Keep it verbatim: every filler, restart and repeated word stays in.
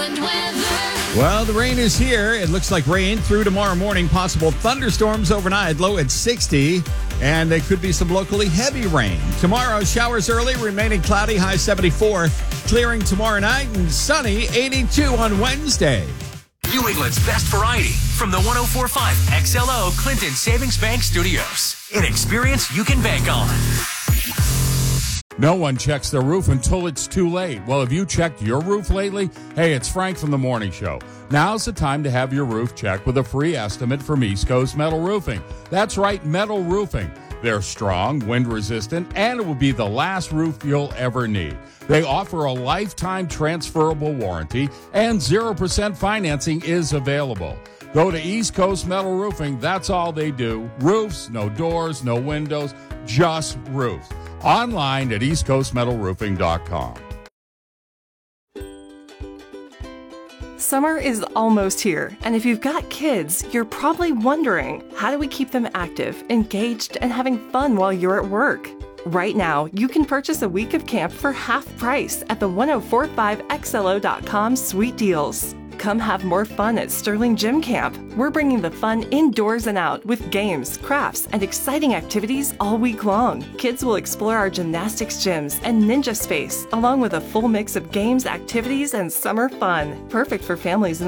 Portland weather. Well, the rain is here. It looks like rain through tomorrow morning. Possible thunderstorms overnight, low at sixty. And there could be some locally heavy rain. Tomorrow, showers early, remaining cloudy, high seventy-four. Clearing tomorrow night and sunny, eighty-two on Wednesday. New England's best variety from the one oh four point five X L O Clinton Savings Bank Studios. An experience you can bank on. No one checks their roof until it's too late. Well, have you checked your roof lately? Hey, it's Frank from The Morning Show. Now's the time to have your roof checked with a free estimate from East Coast Metal Roofing. That's right, metal roofing. They're strong, wind-resistant, and it will be the last roof you'll ever need. They offer a lifetime transferable warranty, and zero percent financing is available. Go to East Coast Metal Roofing. That's all they do. Roofs, no doors, no windows, just roofs. Online at east coast metal roofing dot com. Summer is almost here, and if you've got kids, you're probably wondering, how do we keep them active, engaged, and having fun while you're at work? Right now, you can purchase a week of camp for half price at the ten forty-five X L O dot com Sweet Deals. Come have more fun at Sterling Gym Camp. We're bringing the fun indoors and out with games, crafts, and exciting activities all week long. Kids will explore our gymnastics gyms and ninja space, along with a full mix of games, activities, and summer fun. Perfect for families and